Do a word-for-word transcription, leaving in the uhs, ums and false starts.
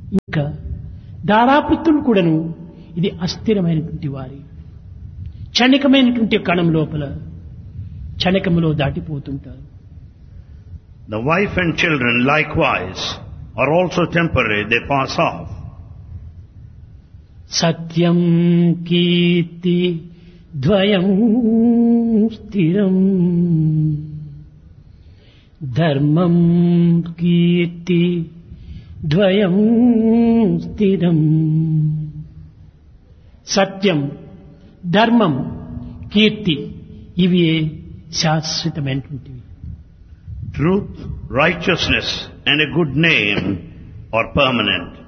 ఇంకా దారాపుత్రులు కూడాను ఇది అస్థిరమైనటువంటి వారి క్షణికమైనటువంటి కణం లోపల క్షణికములో దాటిపోతుంటారు. The wife and children likewise are also temporary, they pass off. సత్యం కీర్తి ద్వయం స్థిరం ధర్మం కీర్తి ద్వయం స్థిరం. సత్యం, ధర్మం, కీర్తి ఇవి శాశ్వతమైనటువంటివి. Truth, righteousness and a good name are permanent.